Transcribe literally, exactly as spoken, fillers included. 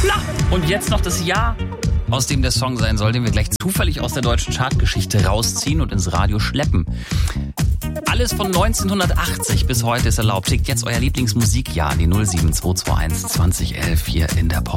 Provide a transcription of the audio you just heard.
flach. Und jetzt noch das Jahr, aus dem der Song sein soll, den wir gleich zufällig aus der deutschen Chartgeschichte rausziehen und ins Radio schleppen. Alles von neunzehnhundertachtzig bis heute ist erlaubt. Schickt jetzt euer Lieblingsmusikjahr an die null sieben zwei zwei eins zwanzig elf hier in der Pop.